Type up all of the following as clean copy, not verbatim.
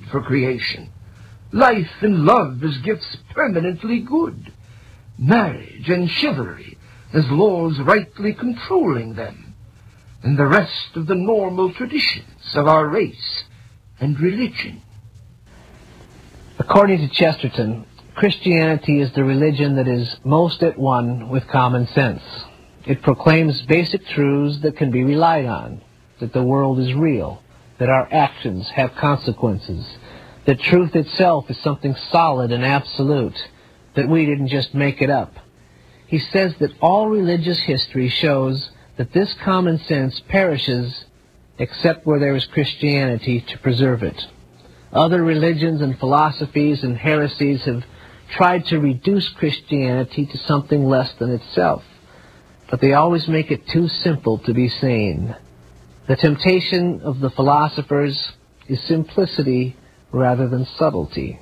for creation. Life and love as gifts permanently good. Marriage and chivalry as laws rightly controlling them. And the rest of the normal traditions of our race and religion. According to Chesterton, Christianity is the religion that is most at one with common sense. It proclaims basic truths that can be relied on, that the world is real, that our actions have consequences, that truth itself is something solid and absolute, that we didn't just make it up. He says that all religious history shows that this common sense perishes except where there is Christianity to preserve it. Other religions and philosophies and heresies have tried to reduce Christianity to something less than itself, but they always make it too simple to be sane. The temptation of the philosophers is simplicity rather than subtlety.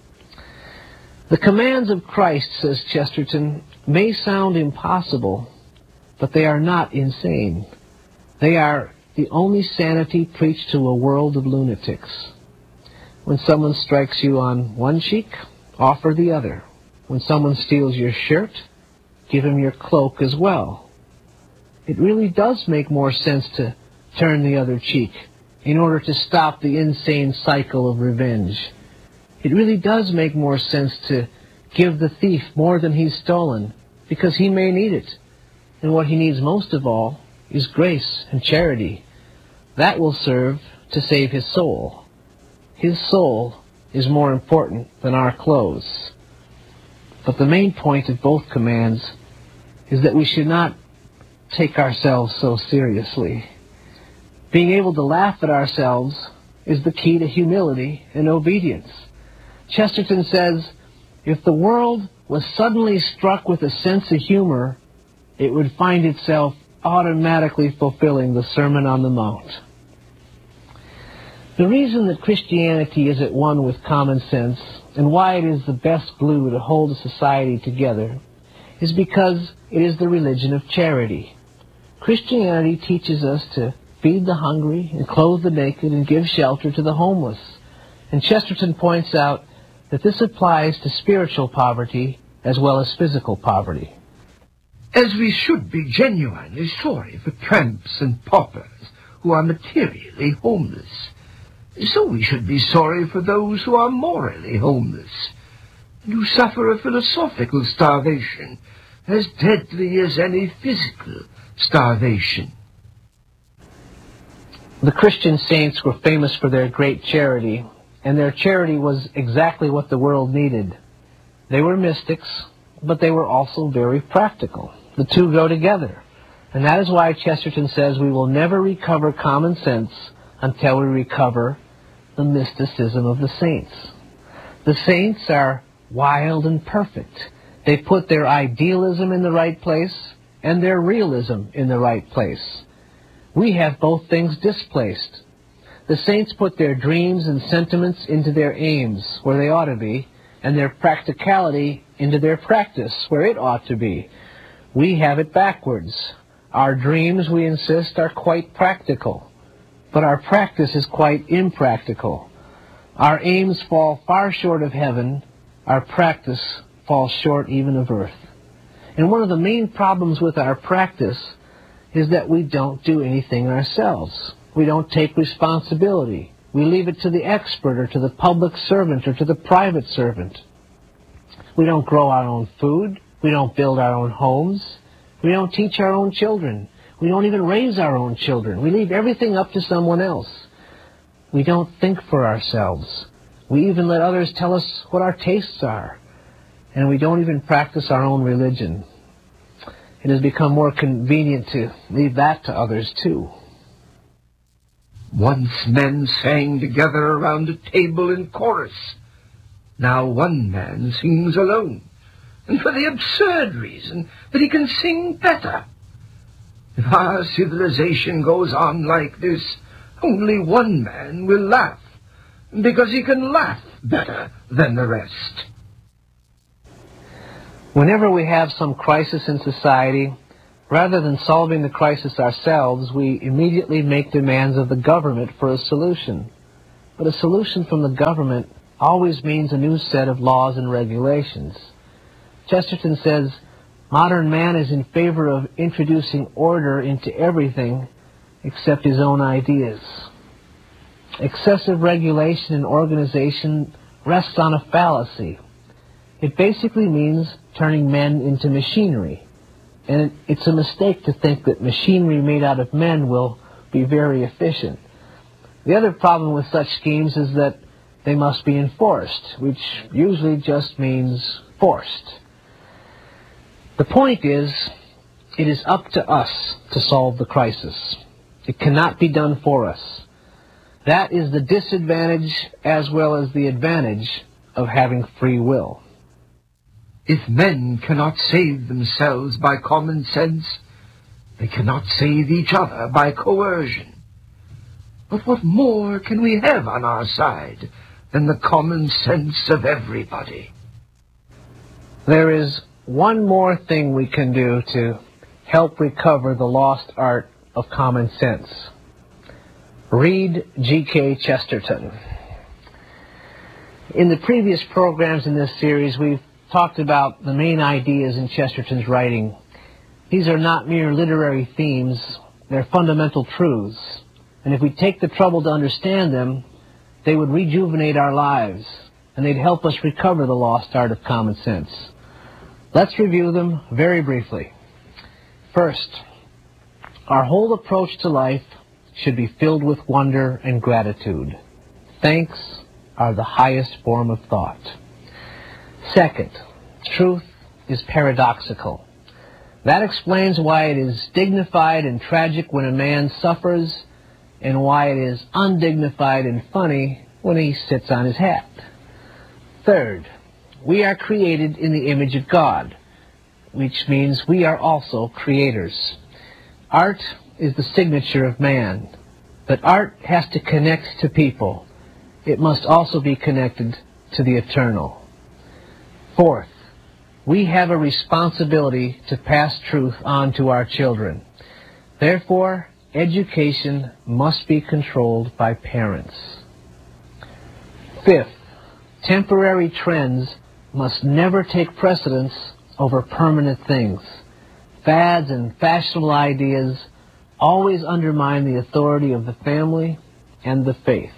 The commands of Christ, says Chesterton, may sound impossible, but they are not insane. They are the only sanity preached to a world of lunatics. When someone strikes you on one cheek, offer the other. When someone steals your shirt, give him your cloak as well. It really does make more sense to turn the other cheek in order to stop the insane cycle of revenge. It really does make more sense to give the thief more than he's stolen, because he may need it. And what he needs most of all is grace and charity. That will serve to save his soul. His soul is more important than our clothes. But the main point of both commands is that we should not take ourselves so seriously. Being able to laugh at ourselves is the key to humility and obedience. Chesterton says, if the world was suddenly struck with a sense of humor, it would find itself automatically fulfilling the Sermon on the Mount. The reason that Christianity is at one with common sense, and why it is the best glue to hold a society together, is because it is the religion of charity. Christianity teaches us to feed the hungry and clothe the naked and give shelter to the homeless. And Chesterton points out that this applies to spiritual poverty as well as physical poverty. As we should be genuinely sorry for tramps and paupers who are materially homeless, so we should be sorry for those who are morally homeless, and who suffer a philosophical starvation as deadly as any physical starvation. The Christian saints were famous for their great charity, and their charity was exactly what the world needed. They were mystics, but they were also very practical. The two go together. And that is why Chesterton says we will never recover common sense until we recover the mysticism of the saints. The saints are wild and perfect. They put their idealism in the right place and their realism in the right place. We have both things displaced. The saints put their dreams and sentiments into their aims, where they ought to be, and their practicality into their practice, where it ought to be. We have it backwards. Our dreams, we insist, are quite practical, but our practice is quite impractical. Our aims fall far short of heaven. Our practice falls short even of earth. And one of the main problems with our practice is that we don't do anything ourselves. We don't take responsibility. We leave it to the expert or to the public servant or to the private servant. We don't grow our own food. We don't build our own homes. We don't teach our own children. We don't even raise our own children. We leave everything up to someone else. We don't think for ourselves. We even let others tell us what our tastes are. And we don't even practice our own religion. It has become more convenient to leave that to others too. Once men sang together around a table in chorus. Now one man sings alone, and for the absurd reason that he can sing better. If our civilization goes on like this, only one man will laugh, because he can laugh better than the rest. Whenever we have some crisis in society, rather than solving the crisis ourselves, we immediately make demands of the government for a solution. but a solution from the government always means a new set of laws and regulations. Chesterton says, modern man is in favor of introducing order into everything except his own ideas. Excessive regulation and organization rests on a fallacy. It basically means turning men into machinery. And it's a mistake to think that machinery made out of men will be very efficient. The other problem with such schemes is that they must be enforced, which usually just means forced. The point is, it is up to us to solve the crisis. It cannot be done for us. That is the disadvantage as well as the advantage of having free will. If men cannot save themselves by common sense, they cannot save each other by coercion. But what more can we have on our side than the common sense of everybody? There is one more thing we can do to help recover the lost art of common sense. Read G.K. Chesterton. In the previous programs in this series, we've talked about the main ideas in Chesterton's writing. These are not mere literary themes, they're fundamental truths. And if we take the trouble to understand them, they would rejuvenate our lives, and they'd help us recover the lost art of common sense. Let's review them very briefly. First, our whole approach to life should be filled with wonder and gratitude. Thanks are the highest form of thought. Second, truth is paradoxical. That explains why it is dignified and tragic when a man suffers, and why it is undignified and funny when he sits on his hat. Third, we are created in the image of God, which means we are also creators. Art is the signature of man, but art has to connect to people. It must also be connected to the eternal. Fourth, we have a responsibility to pass truth on to our children. Therefore, education must be controlled by parents. Fifth, temporary trends must never take precedence over permanent things. Fads and fashionable ideas always undermine the authority of the family and the faith.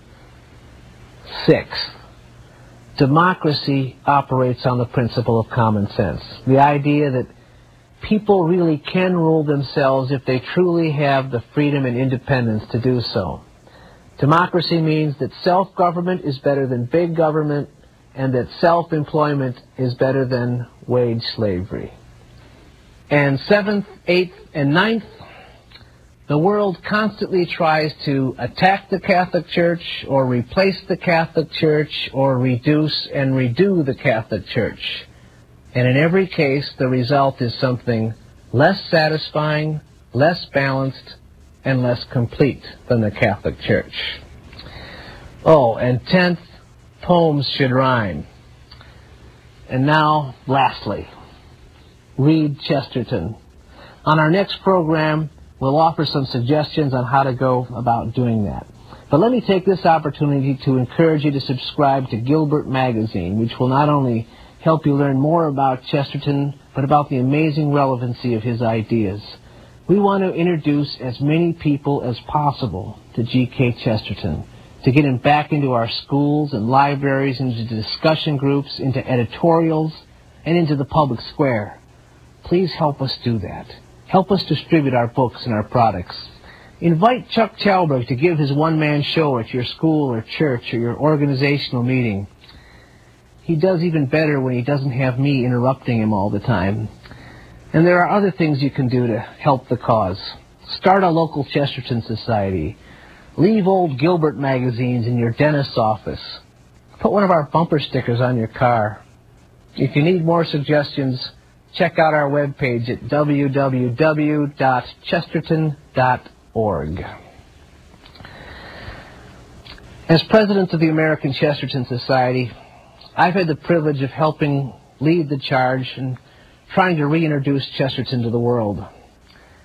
Sixth, democracy operates on the principle of common sense. The idea that people really can rule themselves if they truly have the freedom and independence to do so. Democracy means that self-government is better than big government, and that self-employment is better than wage slavery. And seventh, eighth, and ninth, the world constantly tries to attack the Catholic Church, or replace the Catholic Church, or reduce and redo the Catholic Church. And in every case, the result is something less satisfying, less balanced, and less complete than the Catholic Church. Oh, and 10th, poems should rhyme. And now, lastly, read Chesterton. On our next program, we'll offer some suggestions on how to go about doing that. But let me take this opportunity to encourage you to subscribe to Gilbert Magazine, which will not only help you learn more about Chesterton, but about the amazing relevancy of his ideas. We want to introduce as many people as possible to G.K. Chesterton, to get him back into our schools and libraries, into discussion groups, into editorials, and into the public square. Please help us do that. Help us distribute our books and our products. Invite Chuck Chalberg to give his one-man show at your school or church or your organizational meeting. He does even better when he doesn't have me interrupting him all the time. And there are other things you can do to help the cause. Start a local Chesterton Society. Leave old Gilbert magazines in your dentist's office. Put one of our bumper stickers on your car. If you need more suggestions, check out our webpage at www.chesterton.org. As president of the American Chesterton Society, I've had the privilege of helping lead the charge and trying to reintroduce Chesterton to the world.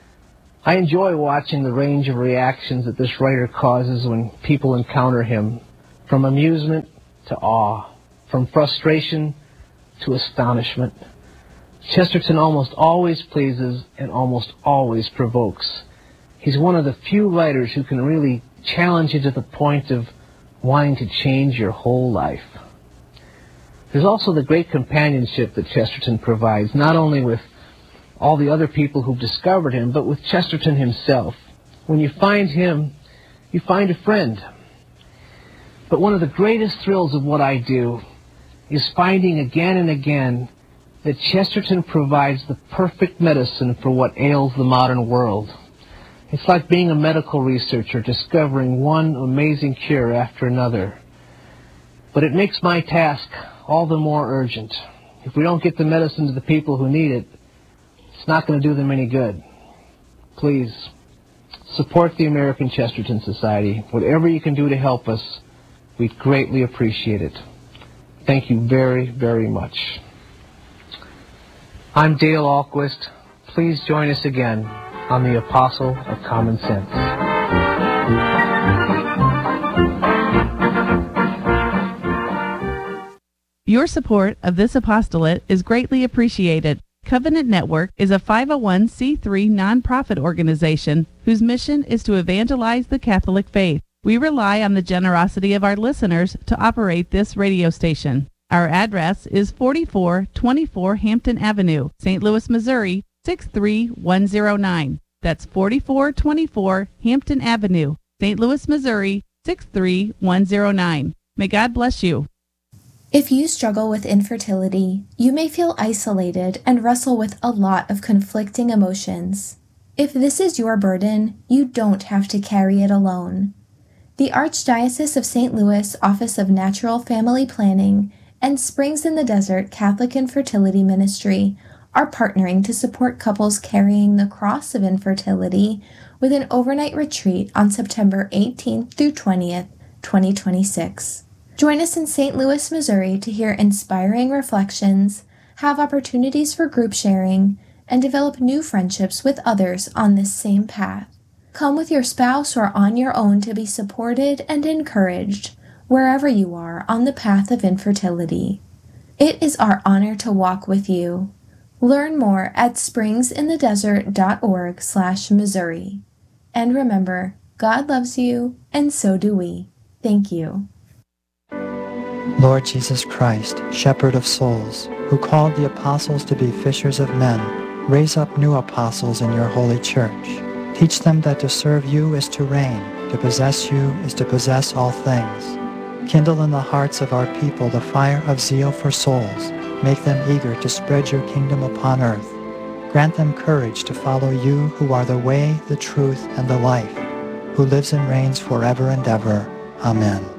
I enjoy watching the range of reactions that this writer causes when people encounter him. from amusement to awe, from frustration to astonishment. Chesterton almost always pleases and almost always provokes. He's one of the few writers who can really challenge you to the point of wanting to change your whole life. There's also the great companionship that Chesterton provides, not only with all the other people who've discovered him, but with Chesterton himself. When you find him, you find a friend. But one of the greatest thrills of what I do is finding again and again that Chesterton provides the perfect medicine for what ails the modern world. It's like being a medical researcher discovering one amazing cure after another. But it makes my task all the more urgent. If we don't get the medicine to the people who need it, it's not going to do them any good. Please, support the American Chesterton Society. Whatever you can do to help us, we'd greatly appreciate it. Thank you very, very much. I'm Dale Ahlquist. Please join us again on The Apostle of Common Sense. Your support of this apostolate is greatly appreciated. Covenant Network is a 501c3 nonprofit organization whose mission is to evangelize the Catholic faith. We rely on the generosity of our listeners to operate this radio station. Our address is 4424 Hampton Avenue, St. Louis, Missouri, 63109. That's 4424 Hampton Avenue, St. Louis, Missouri, 63109. May God bless you. If you struggle with infertility, you may feel isolated and wrestle with a lot of conflicting emotions. If this is your burden, you don't have to carry it alone. The Archdiocese of St. Louis Office of Natural Family Planning and Springs in the Desert Catholic Infertility Ministry are partnering to support couples carrying the cross of infertility with an overnight retreat on September 18th through 20th, 2026. Join us in St. Louis, Missouri to hear inspiring reflections, have opportunities for group sharing, and develop new friendships with others on this same path. Come with your spouse or on your own to be supported and encouraged wherever you are on the path of infertility. It is our honor to walk with you. Learn more at springsinthedesert.org/Missouri. And remember, God loves you, and so do we. Thank you. Lord Jesus Christ, Shepherd of souls, who called the apostles to be fishers of men, raise up new apostles in your holy church. Teach them that to serve you is to reign, to possess you is to possess all things. Kindle in the hearts of our people the fire of zeal for souls. Make them eager to spread your kingdom upon earth. Grant them courage to follow you who are the way, the truth, and the life, who lives and reigns forever and ever. Amen.